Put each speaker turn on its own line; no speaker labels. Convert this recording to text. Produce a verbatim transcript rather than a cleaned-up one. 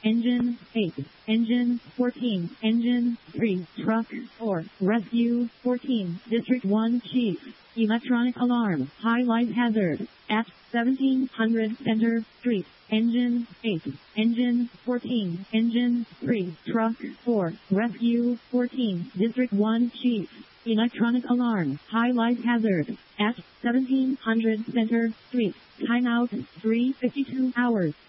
Engine eight. Engine fourteen. Engine three. Truck four. Rescue fourteen. District one Chief. Electronic alarm. High life hazard. At seventeen hundred Center Street. Engine eight. Engine fourteen. Engine three. Truck four. Rescue fourteen. District one Chief. Electronic alarm. High life hazard. At seventeen hundred Center Street. Timeout three fifty-two hours.